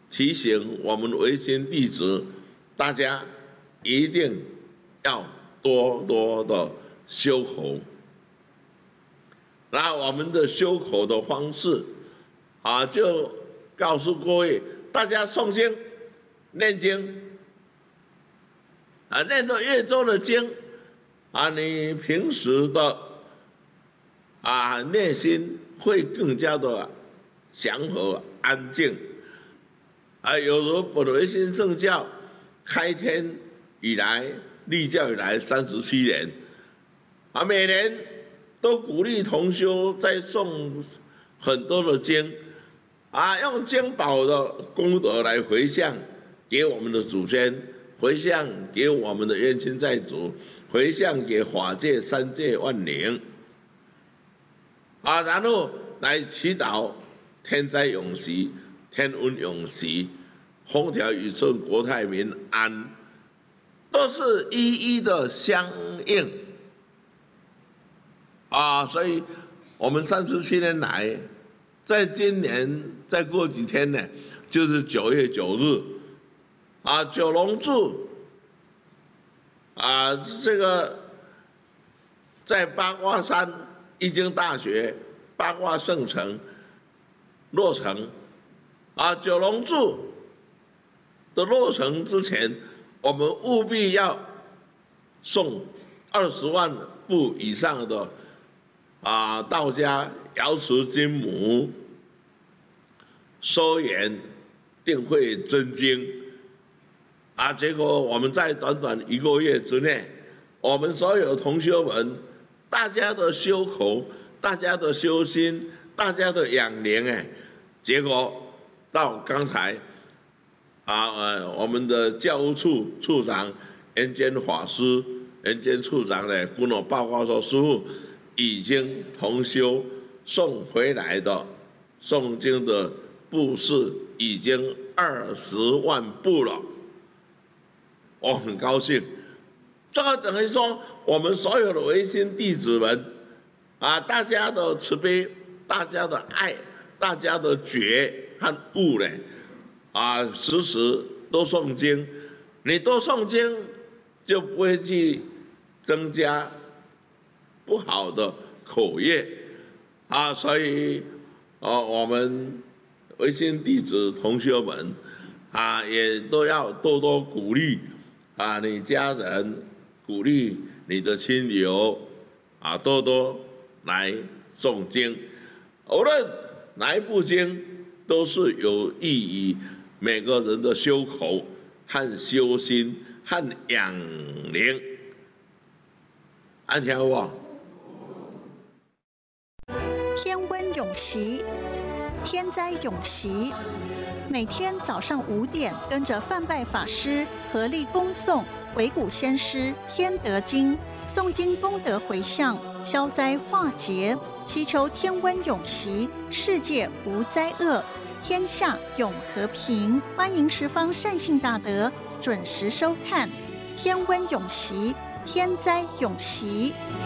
提醒我们维新弟子，大家一定要多多的修口。那我们的修口的方式就告诉各位，大家诵经、念经念的越多的经你平时的内心会更加的祥和安静有如本维新圣教开天以来、立教以来37年每年都鼓励同修在诵很多的经用经宝的功德来回向给我们的祖先，回向给我们的冤亲债主，回向给法界三界万灵然后来祈祷天灾永息、天瘟永息、风调雨顺、国泰民安，都是一一的相应所以我们37年来，在今年再过几天呢，就是9月9日九龙柱这个在八卦山易经大学八卦圣城落成九龙柱的落成之前，我们务必要送20万部以上的道家瑶池金母收言定慧真经结果我们在短短1个月之内，我们所有同修们，大家的修口，大家的修心，大家的养灵结果到刚才我们的教务处处长圆间法师、圆间处长呢，跟我报告说，师父已经同修送回来的诵经的部数已经20万部了。我很高兴，这个等于说我们所有的维新弟子们大家的慈悲、大家的爱、大家的觉和悟呢时时都诵经，你多诵经就不会去增加不好的口业所以我们维新弟子同学们也都要多多鼓励你家人，鼓励你的亲友多多来诵经，无论哪一部经都是有益于每个人的修口和修心和养灵。安听好不好？ 天温永息，天灾永息。每天早上5点，跟着范拜法师合力恭诵鬼谷先师《天德经》，诵经功德回向，消灾化劫，祈求天温永息，世界无灾厄，天下永和平。欢迎十方善信大德准时收看《天温永息，天灾永息》。